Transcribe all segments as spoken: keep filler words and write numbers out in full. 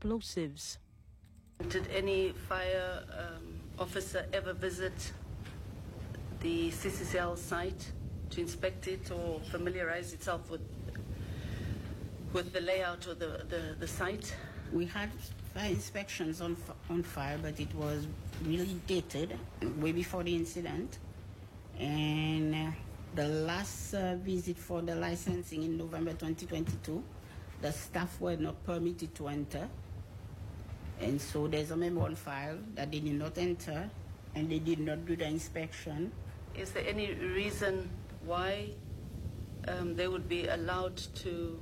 explosives. Did any fire um, officer ever visit the C C C L site to inspect it or familiarize itself with with the layout of the, the, the site? We had fire inspections on on fire, but it was really dated, way before the incident. And uh, the last uh, visit for the licensing in November twenty twenty-two, the staff were not permitted to enter. And so there's a memo on file that they did not enter, and they did not do the inspection. Is there any reason why um, they would be allowed to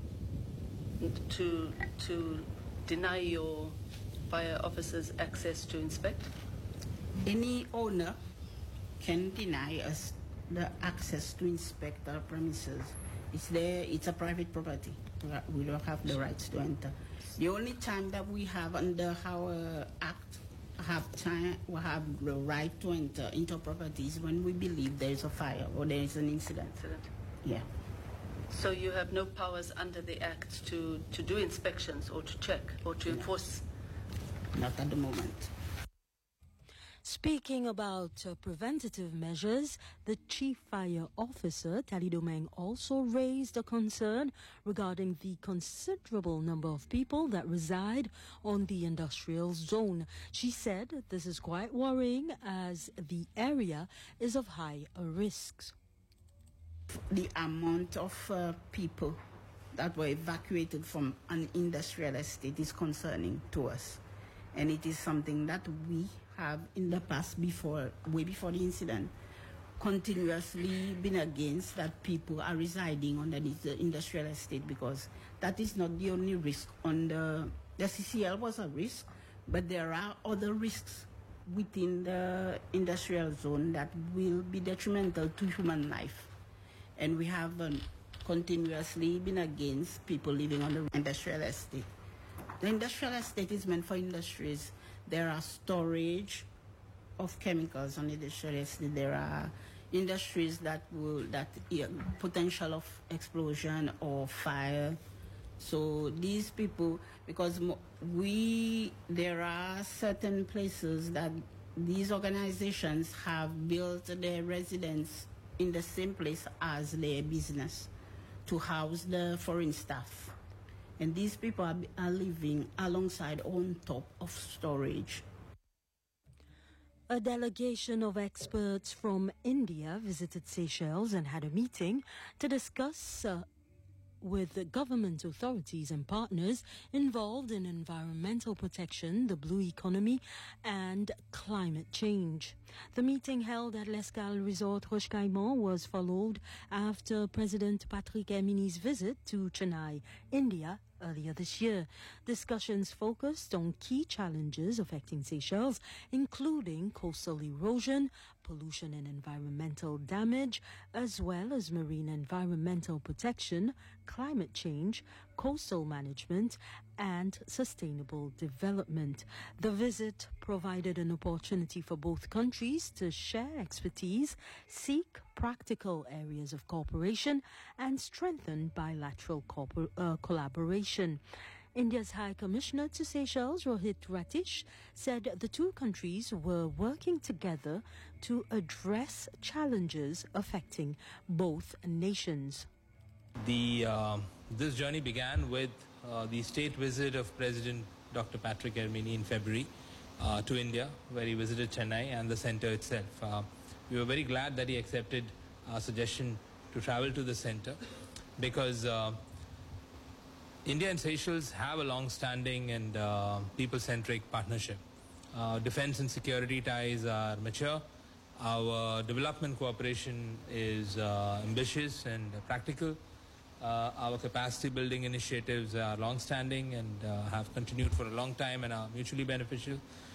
to to deny your fire officers access to inspect? Any owner can deny us the access to inspect our premises. It's there. It's a private property. We don't have the rights to enter. The only time that we have under our act have time we have the right to enter into properties when we believe there is a fire or there is an incident. Incident. Yeah. So you have no powers under the Act to, to do inspections or to check or to enforce? Not at the moment. Speaking about uh, preventative measures, the Chief Fire Officer, Tali Domeng, also raised a concern regarding the considerable number of people that reside on the industrial zone. She said this is quite worrying as the area is of high risks. The amount of uh, people that were evacuated from an industrial estate is concerning to us. And it is something that we have in the past, before, way before the incident, continuously been against that people are residing on the industrial estate, because that is not the only risk. On the, the C C L was a risk, but there are other risks within the industrial zone that will be detrimental to human life. And we have um, continuously been against people living on the industrial estate. The industrial estate is meant for industries. There are storage of chemicals on the industrial estate. There are industries that will that yeah, potential of explosion or fire. So these people, because we there are certain places that these organizations have built their residence in the same place as their business to house the foreign staff. And these people are, are living alongside on top of storage. A delegation of experts from India visited Seychelles and had a meeting to discuss uh, with the government authorities and partners involved in environmental protection, the blue economy, and climate change. The meeting held at L'Escale Resort Roche Caïman was followed after President Patrick Hermini's visit to Chennai, India, earlier this year. Discussions focused on key challenges affecting Seychelles, including coastal erosion, pollution and environmental damage, as well as marine environmental protection, climate change, coastal management, and sustainable development. The visit provided an opportunity for both countries to share expertise, seek practical areas of cooperation, and strengthen bilateral corpor- uh, collaboration. India's High Commissioner to Seychelles, Rohit Ratish, said the two countries were working together to address challenges affecting both nations. The uh, this journey began with uh, the state visit of President Doctor Patrick Hermini in February uh, to India, where he visited Chennai and the centre itself. Uh, we were very glad that he accepted our suggestion to travel to the centre, because uh, India and Seychelles have a long-standing and uh, people-centric partnership. Uh, defence and security ties are mature. Our development cooperation is uh, ambitious and uh, practical. Uh, our capacity building initiatives are long-standing and uh, have continued for a long time and are mutually beneficial.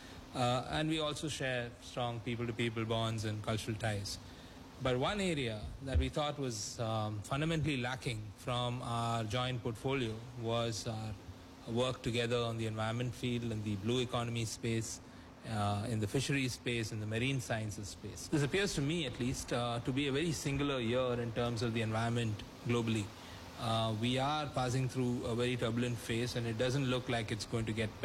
Uh, and we also share strong people-to-people bonds and cultural ties. But one area that we thought was um, fundamentally lacking from our joint portfolio was our work together on the environment field and the blue economy space, uh, in the fisheries space, in the marine sciences space. This appears to me, at least, uh, to be a very singular year in terms of the environment globally. Uh, we are passing through a very turbulent phase, and it doesn't look like it's going to get